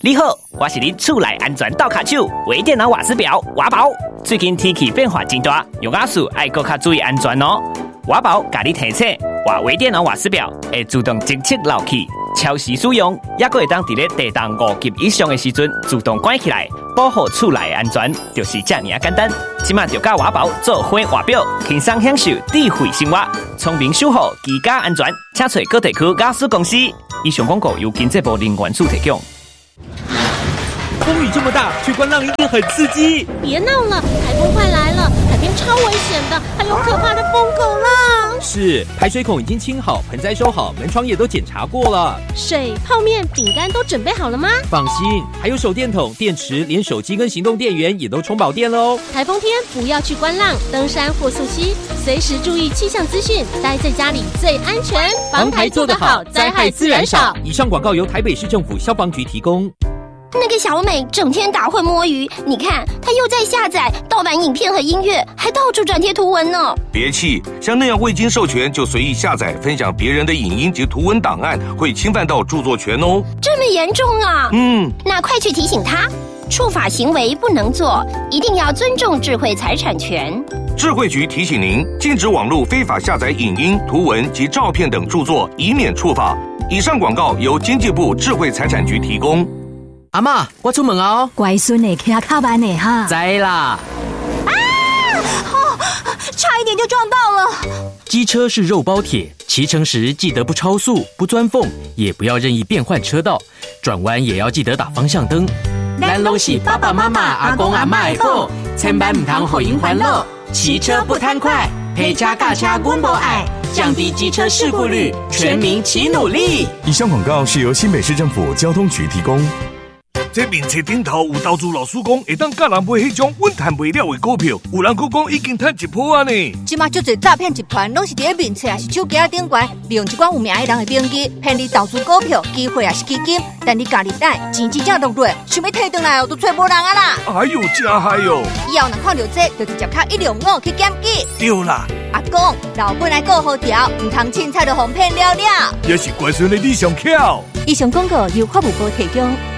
你好，我是恁厝内安全倒卡手微电脑瓦斯表瓦宝。最近天气变化真大，用瓦斯爱搁较注意安全哦。瓦宝甲你提醒，换微电脑瓦斯表会自动侦测漏气，超时使用，也搁会当伫咧地动5级以上的时阵自动关起来，保护厝内安全，就是这么简单。即马就甲瓦宝做伙瓦表，轻松享受智慧生活，聪明守护居家安全，请找各地区瓦斯公司。以上广告由经济部能源署提供。 风雨这么大，去观浪一定很刺激。 别闹了，台风快来了，海边超危险的，还有可怕的疯狗浪。 是，排水孔已经清好，盆栽收好，门窗也都检查过了。 水、泡面、饼干都准备好了吗？ 放心，还有手电筒、电池，连手机跟行动电源也都充饱电了哦。 台风天不要去观浪、登山或溯溪，随时注意气象资讯，待在家里最安全。 防台做得好，灾害自然少。以上广告由台北市政府消防局提供。 那个小美整天打混摸鱼，你看她又在下载盗版影片和音乐，还到处转贴图文呢。 别气，像那样未经授权就随意下载分享别人的影音及图文档案，会侵犯到著作权哦。 这么严重啊？那快去提醒她，触法行为不能做，一定要尊重智慧财产权。 智慧局提醒您，禁止网络非法下载影音、图文及照片等著作，以免触法。以上广告由经济部智慧财产局提供。 阿嬷，我出门哦。 乖孙的，骑较慢的哈。 知啦。 差一点就撞到了。 机车是肉包铁，骑乘时记得不超速、不钻缝，也不要任意变换车道，转弯也要记得打方向灯。咱拢是爸爸妈妈、阿公阿嬷的宝，千万唔通互因烦恼。骑车不贪快，陪车驾车阮无爱，降低机车事故率，全民齐努力。 以上广告是由新北市政府交通局提供。 这面册顶头有投资老师讲，会当教人买迄种稳赚袂了的股票，有人佫讲已经赚1%啊呢。 即马足侪诈骗集团拢是伫咧面册也是手机顶悬，利用一寡有名的人的名义骗你投资股票，机会也是基金，但你家己等钱真正落落，想要摕回来哦，都找无人啊啦。 哎呦，真害哦！ 以后若看到这，就直接敲165去检举。 对啦， 阿公，老本来顾好条，唔通凊彩就哄骗了了。 也是乖孙的你上巧。 以上广告由法务部提供。